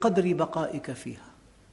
بقدر بقائك فيها،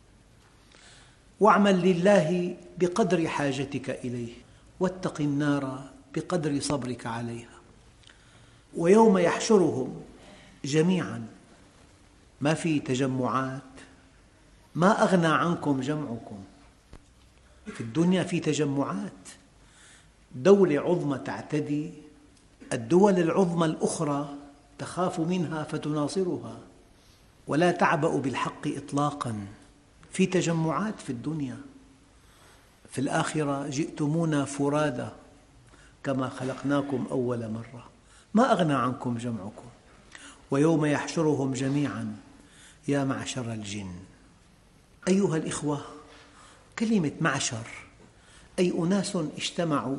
واعمل لله بقدر حاجتك إليه، واتق النار بقدر صبرك عليها. ويوم يحشرهم جميعاً، ما في تجمعات، ما أغنى عنكم جمعكم. في الدنيا في تجمعات، دولة عظمى تعتدي، الدول العظمى الأخرى تخاف منها فتناصرها، ولا تعبأ بالحق إطلاقاً. في تجمعات في الدنيا. في الآخرة جئتمونا فرادى كما خلقناكم أول مرة، ما أغنى عنكم جمعكم. ويوم يحشرهم جميعاً يا معشر الجن. أيها الإخوة، كلمة معشر أي أناس اجتمعوا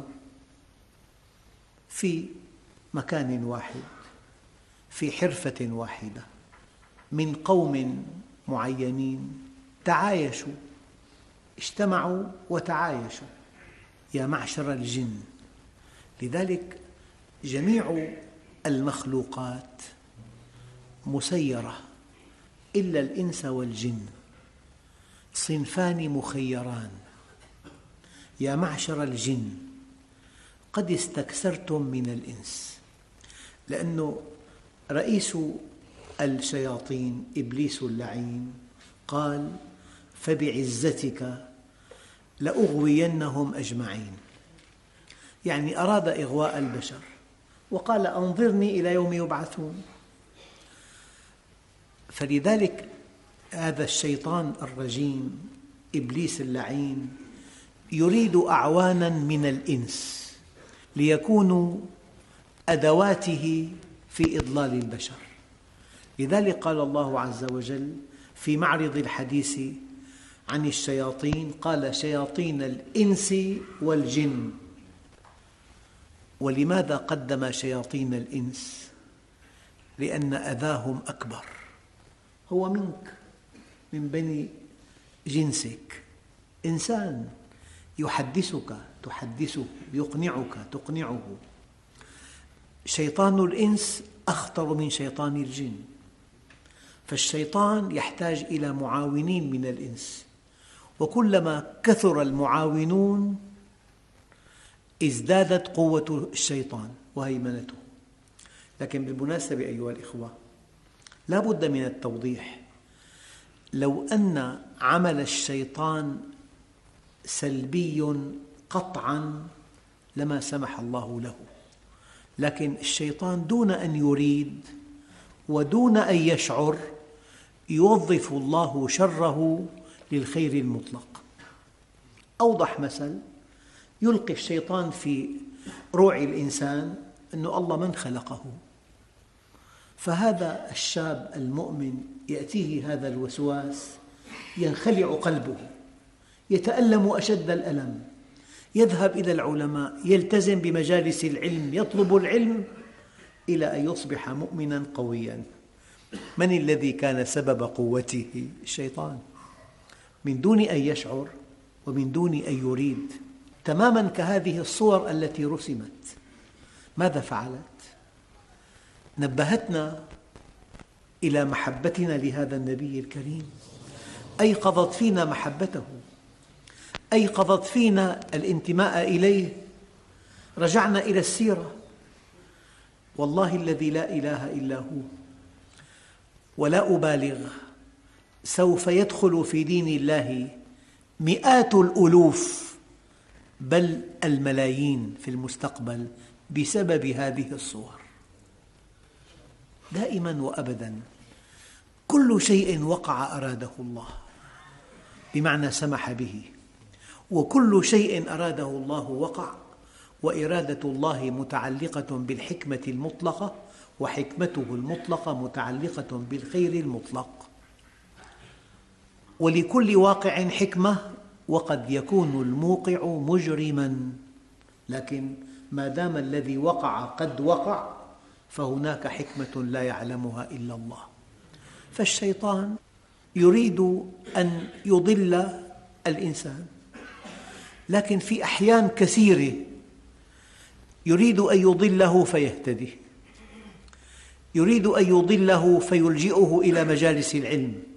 في مكان واحد، في حرفة واحدة، من قوم معينين تعايشوا، اجتمعوا وتعايشوا، يا معشر الجن. لذلك جميع المخلوقات مسيرة إلا الإنس والجن، صنفان مخيران. يا معشر الجن قد استكثرتم من الإنس، لأنه رئيس الشياطين إبليس اللعين قال: فبعزتك لأغوينهم أجمعين، يعني أراد إغواء البشر، وقال: أنظرني إلى يوم يبعثون. فلذلك هذا الشيطان الرجيم إبليس اللعين يريد أعواناً من الإنس ليكونوا أدواته في إضلال البشر. لذلك قال الله عز وجل في معرض الحديث عن الشياطين، قال: شياطين الإنس والجن. ولماذا قدم شياطين الإنس؟ لأن أذاهم أكبر، هو منك، من بني جنسك، إنسان يحدثك تحدثه، يقنعك تقنعه. شيطان الإنس أخطر من شيطان الجن، فالشيطان يحتاج إلى معاونين من الإنس، وكلما كثر المعاونون ازدادت قوة الشيطان وهيمنته. لكن بالمناسبة أيها الإخوة، لا بد من التوضيح. لو أن عمل الشيطان سلبي قطعاً لما سمح الله له، لكن الشيطان دون أن يريد ودون أن يشعر يوظف الله شره للخير المطلق. أوضح مثل: يلقي الشيطان في روع الإنسان أن الله من خلقه، فهذا الشاب المؤمن يأتيه هذا الوسواس، ينخلع قلبه، يتألم أشد الألم، يذهب إلى العلماء، يلتزم بمجالس العلم، يطلب العلم إلى أن يصبح مؤمناً قوياً. من الذي كان سبب قوته؟ الشيطان، من دون أن يشعر ومن دون أن يريد، تماماً كهذه الصور التي رسمت. ماذا فعلت؟ نبهتنا إلى محبتنا لهذا النبي الكريم، أيقظت فينا محبته، أيقظت فينا الانتماء إليه. رجعنا إلى السيرة. والله الذي لا إله إلا هو، ولا أبالغ، سوف يدخل في دين الله مئات الألوف بل الملايين في المستقبل بسبب هذه الصور. دائماً وأبداً كل شيء وقع أراده الله، بمعنى سمح به، وكل شيء أراده الله وقع، وإرادة الله متعلقة بالحكمة المطلقة، وحكمته المطلقة متعلقة بالخير المطلق. ولكل واقع حكمة، وقد يكون الموقع مجرماً، لكن ما دام الذي وقع قد وقع فهناك حكمة لا يعلمها إلا الله. فالشيطان يريد أن يضل الإنسان، لكن في أحيان كثيرة يريد أن يضله فيهتدي، يريد أن يضله فيلجئه إلى مجالس العلم،